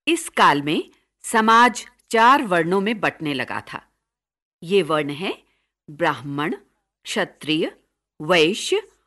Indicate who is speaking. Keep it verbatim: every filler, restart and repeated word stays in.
Speaker 1: इस काल में समाज चार वर्णों में बंटने लगा था। ये वर्ण हैं ब्राह्मण, क्षत्रिय, वैश्य